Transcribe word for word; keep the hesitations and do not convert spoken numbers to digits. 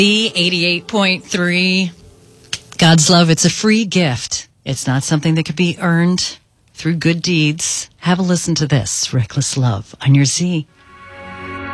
Z eighty-eight point three. God's love, it's a free gift. It's not something that could be earned through good deeds. Have a listen to this, Reckless Love, on your Z